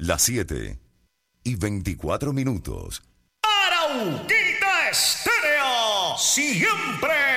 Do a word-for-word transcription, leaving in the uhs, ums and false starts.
Las siete y veinticuatro minutos. Arauquita Estéreo, siempre